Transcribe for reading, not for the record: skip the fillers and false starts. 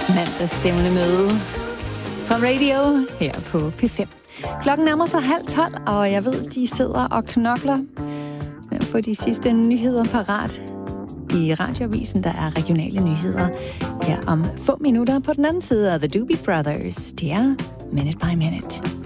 mandagsstævne møde fra radio her på P5. Klokken nærmer sig 11:30, og jeg ved, de sidder og knokler med at få de sidste nyheder parat. I radioavisen, der er regionale nyheder her om få minutter på den anden side af The Doobie Brothers. Det er Minute by Minute.